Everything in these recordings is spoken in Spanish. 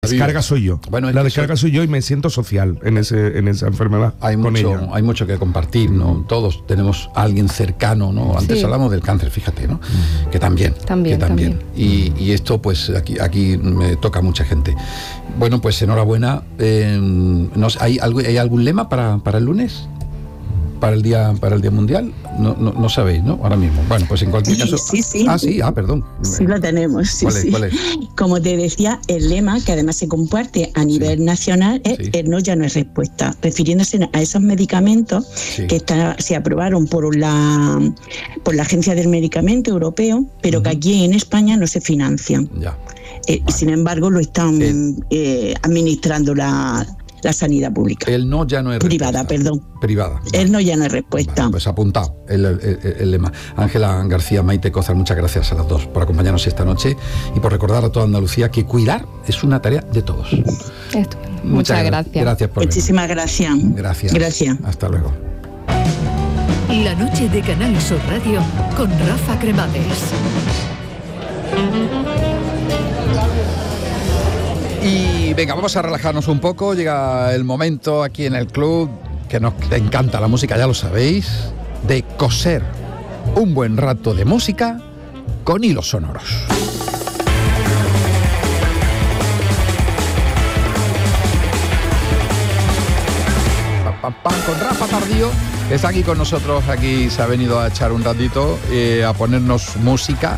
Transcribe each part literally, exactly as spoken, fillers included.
descarga soy yo. Bueno, es la que descarga soy... soy yo y me siento social en ese en esa enfermedad. Hay con mucho, ella. hay mucho que compartir, ¿no? Todos tenemos a alguien cercano, ¿no? Antes sí. hablamos del cáncer, fíjate, ¿no? Mm. Que también, también, que también. también. Y, y esto, pues aquí, aquí me toca a mucha gente. Bueno, pues enhorabuena. Eh, no, ¿hay, algo, ¿Hay algún lema para, para el lunes? Para el día, para el día mundial, no, no, no sabéis, ¿no? Ahora mismo. Bueno, pues en cualquier sí, caso. Sí, sí. Ah, sí, ah, perdón. Sí lo tenemos. Sí, ¿Cuál es, sí. ¿Cuál es? Como te decía, el lema, que además se comparte a nivel sí. nacional, es sí. el no ya no es respuesta, refiriéndose a esos medicamentos sí. que está, se aprobaron por la por la Agencia del Medicamento Europeo, pero uh-huh. que aquí en España no se financian. Ya. Eh, vale. Y sin embargo lo están el... eh, administrando la la sanidad pública. El no ya no es privada, respuesta. perdón. Privada. El vale. no ya no es respuesta. Vale, pues apuntado el, el, el, el lema. Ángela García, Maite Cózar, muchas gracias a las dos por acompañarnos esta noche y por recordar a toda Andalucía que cuidar es una tarea de todos. Esto. Muchas, muchas gracias. Gracias por Muchísimas venir. gracias. Gracias. Gracias. Hasta luego. La noche de Canal Sur Radio con Rafa Cremades. Y venga, vamos a relajarnos un poco. Llega el momento aquí en el club, que nos encanta la música, ya lo sabéis, de coser un buen rato de música con hilos sonoros. Pam, pam, pam, con Rafa Tardío, que está aquí con nosotros. Aquí se ha venido a echar un ratito, eh, a ponernos música.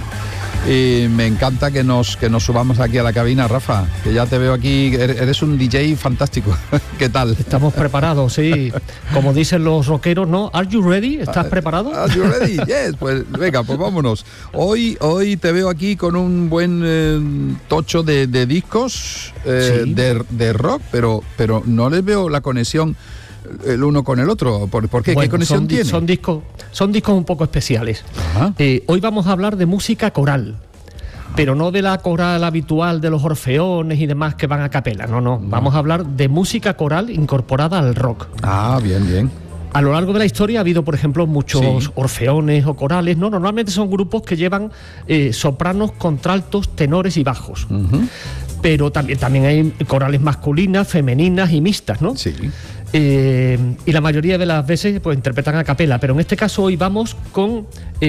Y me encanta que nos que nos subamos aquí a la cabina, Rafa, que ya te veo aquí, eres un D J fantástico. ¿Qué tal? Estamos preparados, sí. Como dicen los rockeros, ¿no? ¿Are you ready? ¿Estás preparado? ¿Are you ready? Yes. Pues venga, pues vámonos. Hoy hoy te veo aquí con un buen eh, tocho de, de discos eh, sí. de, de rock, pero, pero no les veo la conexión el uno con el otro. ¿Por, por qué? Bueno, ¿qué conexión son, tiene? Son discos, son discos un poco especiales. Eh, hoy vamos a hablar de música coral, pero no de la coral habitual de los orfeones y demás que van a capela. No, no. no. Vamos a hablar de música coral incorporada al rock. Ah, bien, bien. A lo largo de la historia ha habido, por ejemplo, muchos sí. orfeones o corales, ¿no? Normalmente son grupos que llevan eh, sopranos, contraltos, tenores y bajos. Uh-huh. Pero también, también hay corales masculinas, femeninas y mixtas, ¿no? Sí. Eh, y la mayoría de las veces pues interpretan a capela, pero en este caso hoy vamos con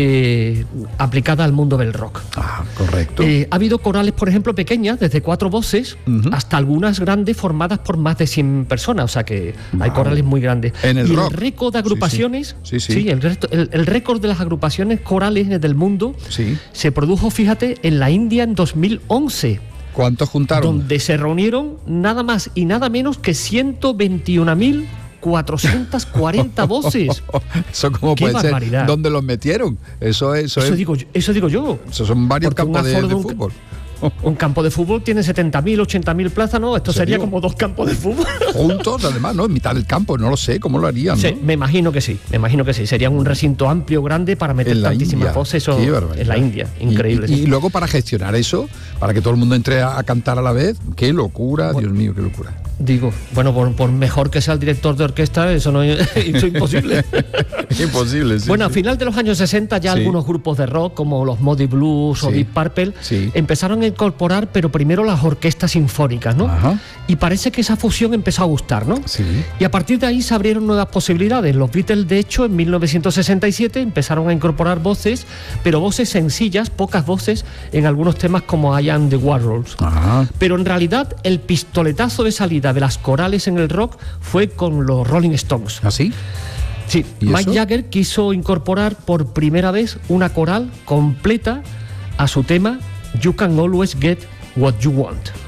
eh, aplicada al mundo del rock. Ah, correcto. Eh, ha habido corales, por ejemplo, pequeñas, desde cuatro voces, uh-huh. hasta algunas grandes formadas por más de cien personas, o sea que wow. hay corales muy grandes. En el y rock. el récord de agrupaciones, sí, sí. sí, sí. sí el, resto, el, el récord de las agrupaciones corales del mundo sí. se produjo, fíjate, en la India en dos mil once. ¿Cuántos juntaron? Donde se reunieron nada más y nada menos que ciento veintiuna mil cuatrocientas cuarenta voces. Eso cómo puede barbaridad. ser. ¿Dónde los metieron? Eso es. Eso, eso, es... Digo, yo, eso digo yo. Eso son varios Porque campos de, de un, fútbol. Un campo de fútbol tiene setenta mil, ochenta mil plazas, ¿no? Esto sería como dos campos de fútbol. Juntos, además, ¿no? En mitad del campo, no lo sé, ¿cómo lo harían? Sí, ¿no? me imagino que sí, me imagino que sí. Sería un recinto amplio, grande, para meter tantísimas voces. Eso, en la India, increíble. Y, y, sí. y luego para gestionar eso, para que todo el mundo entre a, a cantar a la vez, qué locura, bueno, Dios mío, qué locura. Digo, bueno, por, por mejor que sea el director de orquesta, eso no es, eso es imposible. Imposible, sí. Bueno, sí. a final de los años sesenta ya sí. algunos grupos de rock, como los Moody Blues sí. o Deep Purple, sí. empezaron a incorporar, pero primero las orquestas sinfónicas, ¿no? Ajá. Y parece que esa fusión empezó a gustar, ¿no? Sí. Y a partir de ahí se abrieron nuevas posibilidades. Los Beatles, de hecho, en mil novecientos sesenta y siete empezaron a incorporar voces, pero voces sencillas, pocas voces, en algunos temas como I Am the Warlords. Ajá. Pero en realidad el pistoletazo de salida de las corales en el rock fue con los Rolling Stones. ¿Ah, sí? Sí, Mike eso? Jagger quiso incorporar por primera vez una coral completa a su tema You Can Always Get What You Want.